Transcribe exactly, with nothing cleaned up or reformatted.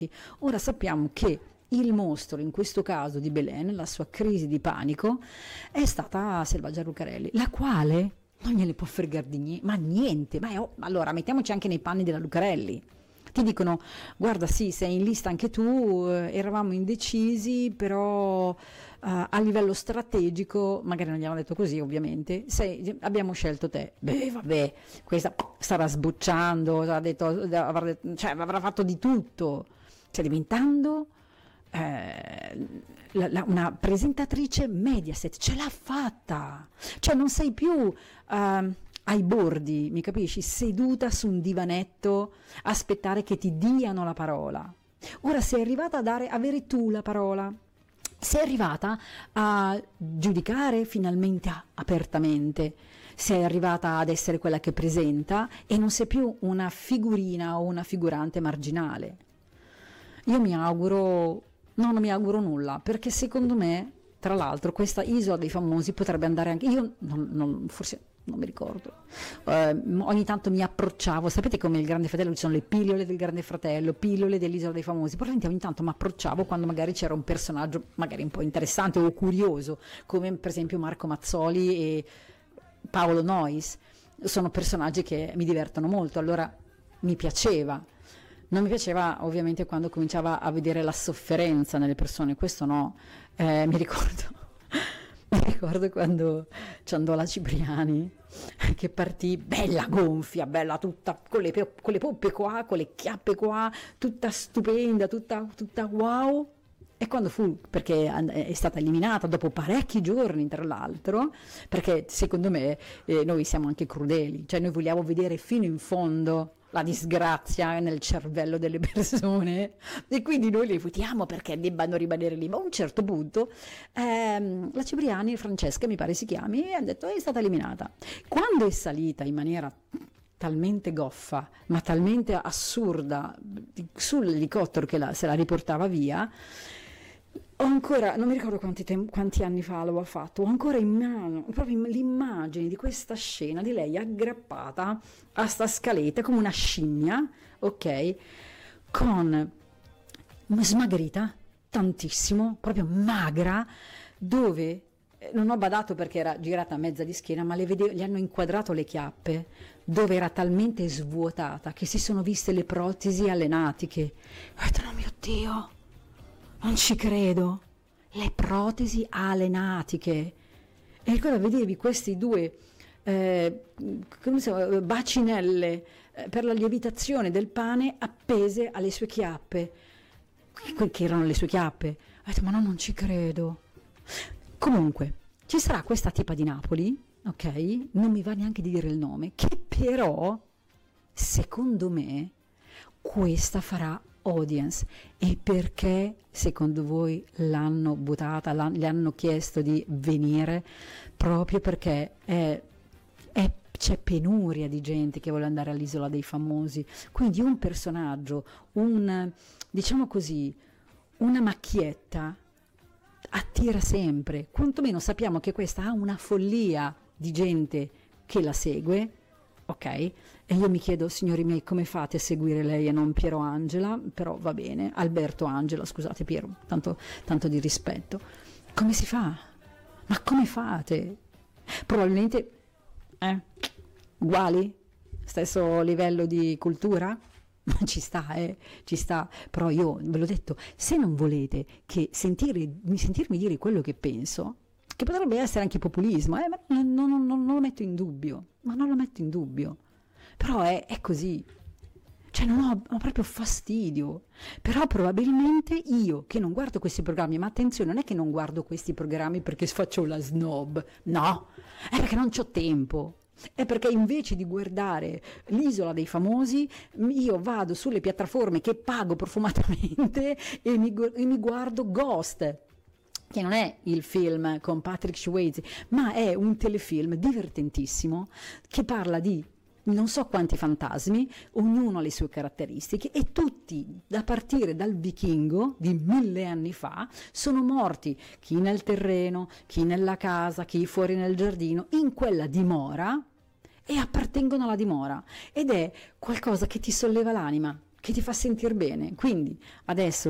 Ora sappiamo che il mostro, in questo caso di Belen, la sua crisi di panico, è stata Selvaggia Lucarelli, la quale non gliene può fregare di niente, ma niente, ma è, oh, allora mettiamoci anche nei panni della Lucarelli. Ti dicono, guarda sì, sei in lista anche tu, eh, eravamo indecisi, però eh, a livello strategico, magari non gli hanno detto così ovviamente, sei, abbiamo scelto te. Beh vabbè, questa starà sbucciando, ha detto, avrà, detto, cioè, avrà fatto di tutto, stai diventando eh, la, la, una presentatrice Mediaset, ce l'ha fatta, cioè non sei più... Uh, ai bordi, mi capisci? Seduta su un divanetto, aspettare che ti diano la parola. Ora sei arrivata a dare, avere tu la parola. Sei arrivata a giudicare finalmente a, apertamente. Sei arrivata ad essere quella che presenta e non sei più una figurina o una figurante marginale. Io mi auguro, no, non mi auguro nulla, perché secondo me, tra l'altro, questa Isola dei Famosi potrebbe andare anche, io non, non, forse non mi ricordo, eh, ogni tanto mi approcciavo, sapete come il Grande Fratello, ci sono le pillole del Grande Fratello, pillole dell'Isola dei Famosi, probabilmente ogni tanto mi approcciavo quando magari c'era un personaggio magari un po' interessante o curioso, come per esempio Marco Mazzoli e Paolo Noyes, sono personaggi che mi divertono molto, allora mi piaceva. Non mi piaceva ovviamente quando cominciava a vedere la sofferenza nelle persone, questo no, eh, mi ricordo, mi ricordo quando ci andò la Cipriani, che partì bella gonfia, bella tutta, con le, con le poppe qua, con le chiappe qua, tutta stupenda, tutta, tutta wow. E quando fu, perché è stata eliminata dopo parecchi giorni tra l'altro, perché secondo me eh, noi siamo anche crudeli, cioè noi vogliamo vedere fino in fondo la disgrazia nel cervello delle persone e quindi noi le votiamo perché debbano rimanere lì, ma a un certo punto ehm, la Cipriani, Francesca mi pare si chiami, ha detto è stata eliminata. Quando è salita in maniera talmente goffa, ma talmente assurda, sull'elicottero che la, se la riportava via, ho ancora, non mi ricordo quanti, tem- quanti anni fa l'avevo fatto, ho ancora in mano proprio l'immagine di questa scena di lei aggrappata a sta scaletta come una scimmia, ok, con smagrita tantissimo, proprio magra, dove non ho badato perché era girata a mezza di schiena, ma le, vede- le hanno inquadrato le chiappe, dove era talmente svuotata che si sono viste le protesi alle natiche. Ho detto, no mio Dio, non ci credo, le protesi alenatiche. E ricordo vedevi questi due eh, come si chiama, bacinelle eh, per la lievitazione del pane appese alle sue chiappe, che erano le sue chiappe. Ho detto, ma no, non ci credo. Comunque, ci sarà questa tipa di Napoli, ok? Non mi va neanche di dire il nome, che però, secondo me, questa farà audience. E perché secondo voi l'hanno buttata, l'han, le hanno chiesto di venire? Proprio perché è, è, c'è penuria di gente che vuole andare all'Isola dei Famosi, quindi un personaggio, un, diciamo così, una macchietta attira sempre, quantomeno sappiamo che questa ha una follia di gente che la segue. Ok, e io mi chiedo, signori miei, come fate a seguire lei e non Piero Angela? Però va bene, Alberto Angela, scusate Piero, tanto, tanto di rispetto. Come si fa? Ma come fate? Probabilmente, eh, uguali? Stesso livello di cultura? Ma ci sta, eh, ci sta. Però io ve l'ho detto, se non volete che sentire, sentirmi dire quello che penso, che potrebbe essere anche populismo, eh, ma non, non, non, non lo metto in dubbio, ma non lo metto in dubbio, però è, è così, cioè non ho, ho proprio fastidio, però probabilmente io che non guardo questi programmi, ma attenzione, non è che non guardo questi programmi perché faccio la snob, no, è perché non c'ho tempo. È perché invece di guardare l'Isola dei Famosi io vado sulle piattaforme che pago profumatamente e mi, e mi guardo Ghost, che non è il film con Patrick Swayze, ma è un telefilm divertentissimo che parla di non so quanti fantasmi, ognuno ha le sue caratteristiche e tutti, da partire dal vichingo di mille anni fa, sono morti, chi nel terreno, chi nella casa, chi fuori nel giardino, in quella dimora, e appartengono alla dimora, ed è qualcosa che ti solleva l'anima. che ti fa sentire bene. Quindi adesso